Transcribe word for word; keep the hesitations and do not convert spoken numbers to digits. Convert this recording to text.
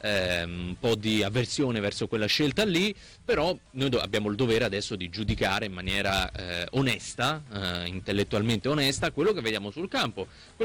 eh, un po' di avversione verso quella scelta lì, però noi abbiamo il dovere adesso di giudicare in maniera eh, onesta, eh, intellettualmente onesta, quello che vediamo sul campo. Quello